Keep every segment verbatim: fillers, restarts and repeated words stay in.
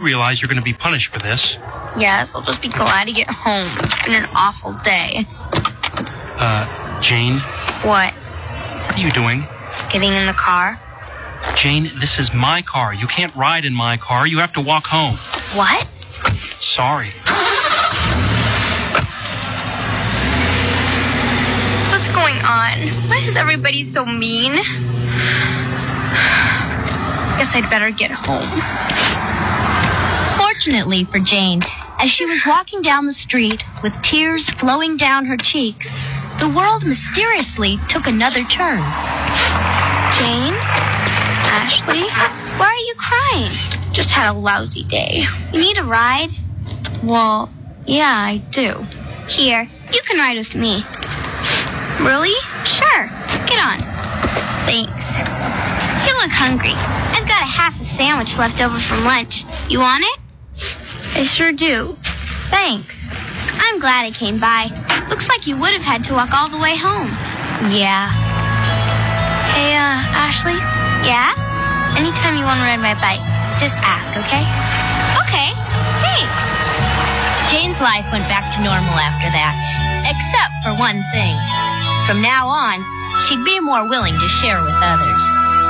realize you're going to be punished for this. Yes, I'll just be glad to get home. It's been an awful day. Uh, Jane? What? What are you doing? Getting in the car. Jane, this is my car. You can't ride in my car. You have to walk home. What? Sorry. What's going on? Why is everybody so mean? Guess I'd better get home. Fortunately for Jane, as she was walking down the street with tears flowing down her cheeks, the world mysteriously took another turn. Jane? Ashley? Why are you crying? Just had a lousy day. You need a ride? Well, yeah, I do. Here, you can ride with me. Really? Sure. Get on. Thanks. You look hungry. I've got a half a sandwich left over from lunch. You want it? I sure do. Thanks. I'm glad I came by. Looks like you would have had to walk all the way home. Yeah. Hey, uh, Ashley? Yeah? Anytime you want to ride my bike, just ask, okay? Okay. Thanks. Jane's life went back to normal after that, except for one thing. From now on, she'd be more willing to share with others.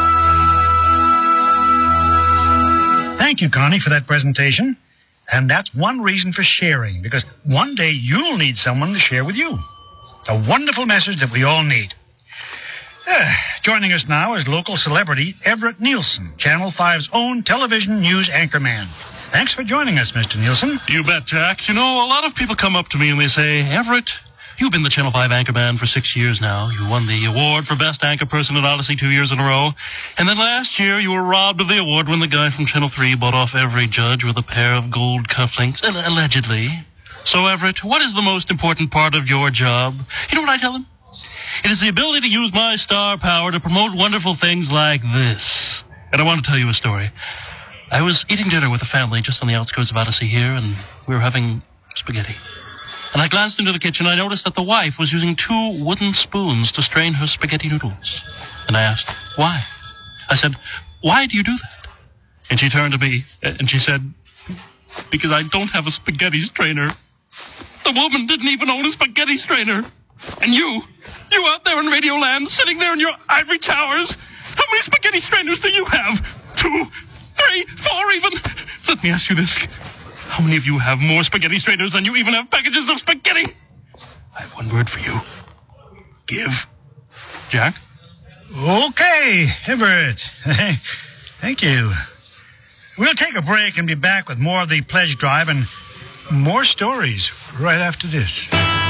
Thank you, Connie, for that presentation. And that's one reason for sharing, because one day you'll need someone to share with you. A wonderful message that we all need. Uh, joining us now is local celebrity Everett Nielsen, Channel five's own television news anchorman. Thanks for joining us, Mister Nielsen. You bet, Jack. You know, a lot of people come up to me and they say, Everett, you've been the Channel five anchorman for six years now. You won the award for Best Anchor Person at Odyssey two years in a row. And then last year you were robbed of the award when the guy from Channel three bought off every judge with a pair of gold cufflinks, allegedly. So, Everett, what is the most important part of your job? You know what I tell them? It is the ability to use my star power to promote wonderful things like this. And I want to tell you a story. I was eating dinner with a family just on the outskirts of Odyssey here, and we were having spaghetti. And I glanced into the kitchen, and I noticed that the wife was using two wooden spoons to strain her spaghetti noodles. And I asked, why? I said, why do you do that? And she turned to me, and she said, because I don't have a spaghetti strainer. The woman didn't even own a spaghetti strainer. And you, you out there in Radio Land, sitting there in your ivory towers, how many spaghetti strainers do you have? Two, three, four even? Let me ask you this. How many of you have more spaghetti strainers than you even have packages of spaghetti? I have one word for you. Give. Jack? Okay, Everett. Thank you. We'll take a break and be back with more of the Pledge Drive and more stories right after this.